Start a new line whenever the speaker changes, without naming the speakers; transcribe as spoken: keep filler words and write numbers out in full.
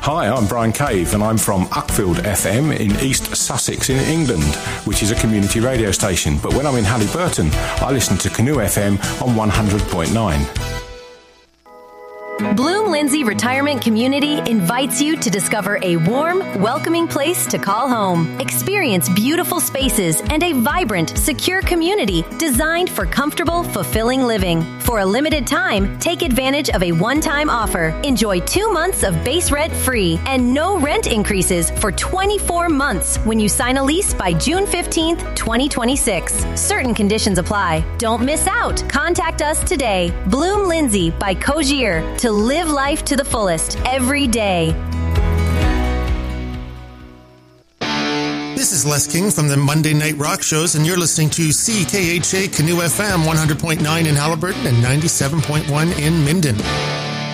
Hi, I'm Brian Cave and I'm from Uckfield F M in East Sussex in England, which is a community radio station. But when I'm in Halliburton, I listen to Canoe F M on one hundred point nine.
Bloom Lindsay Retirement Community invites you to discover a warm, welcoming place to call home. Experience beautiful spaces and a vibrant, secure community designed for comfortable, fulfilling living. For a limited time, take advantage of a one-time offer. Enjoy two months of base rent free and no rent increases for twenty-four months when you sign a lease by June fifteenth, twenty twenty-six. Certain conditions apply. Don't miss out. Contact us today. Bloom Lindsay by Cogier to live life to the fullest every day.
This is Les King from the Monday Night Rock Shows, and you're listening to C K H A Canoe F M one hundred point nine in Halliburton and ninety-seven point one in Minden.